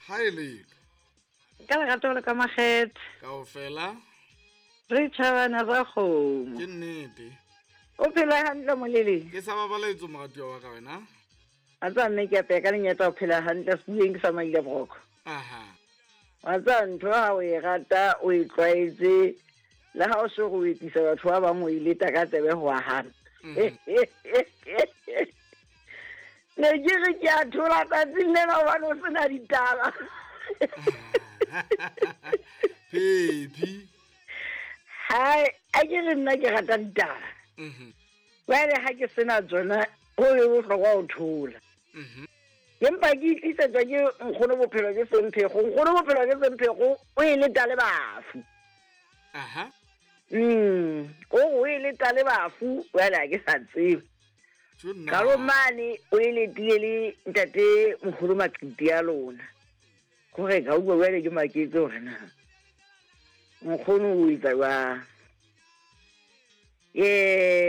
Hi le. Ka lerato le ka makgethe Kaofela re tšhabana ra kgomo ke nnete. o phela hantle moleleng Ke sa babaletso moratiwa wa ka wena. a tsa mme ke apea ka lenyata o phela hantle sebueng ke sa maile boroko Aha. wa tsa ntho ha o e rata o e tlwaetse le ha o se go etisa batho ba bangwe o ileta ka tsebe go agana ne ke re ke a thola tsatsing lena gobane o sena ditaba Pepi. hai a ke re nna ke rata ditaba jale ga ke sena tsona go be botlhokwa go thola empa ke itlisetswa ke nkgono bophelo ke semphego nkgono bophelo ke semphego o e leta le bafu Aha. o e leta le bafu jale ga ke sa tsebe kalo mane o e letile le ntate mogolo maqiti ya lona gore ka utlwa jale ke maketse gore na nkgono o etsa jang